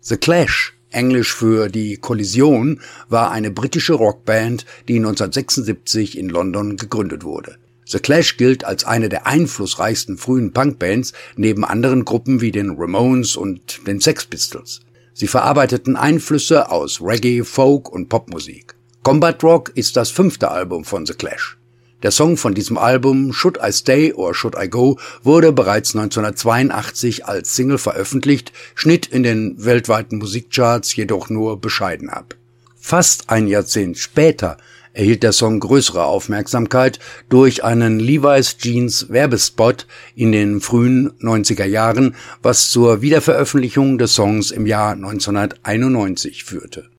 The Clash, englisch für die Kollision, war eine britische Rockband, die 1976 in London gegründet wurde. The Clash gilt als eine der einflussreichsten frühen Punkbands neben anderen Gruppen wie den Ramones und den Sex Pistols. Sie verarbeiteten Einflüsse aus Reggae, Folk und Popmusik. Combat Rock ist das 5. Album von The Clash. Der Song von diesem Album, Should I Stay or Should I Go, wurde bereits 1982 als Single veröffentlicht, schnitt in den weltweiten Musikcharts jedoch nur bescheiden ab. Fast ein Jahrzehnt später erhielt der Song größere Aufmerksamkeit durch einen Levi's Jeans Werbespot in den frühen 90er Jahren, was zur Wiederveröffentlichung des Songs im Jahr 1991 führte.